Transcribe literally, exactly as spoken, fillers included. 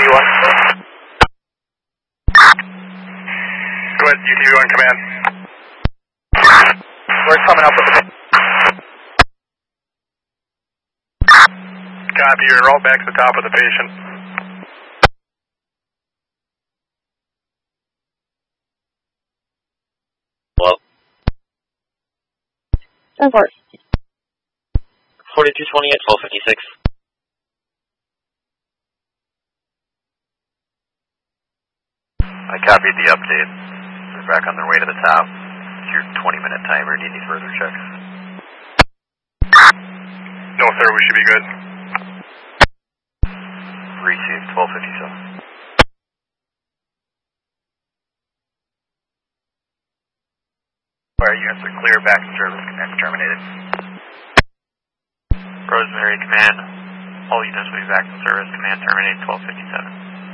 V one. Go ahead, U T V one command. We're coming up with it. Copy, you're en route back to the top of the patient. Well. ten four. forty-two twenty at twelve fifty-six. I copied the update. They're back on their way to the top. It's your twenty minute timer. Do you need further checks? No, sir, we should be good. Received twelve fifty-seven. Fire units are clear, back in service, command terminated. Rosemary, command. All units will be back in service, command terminated, twelve fifty-seven.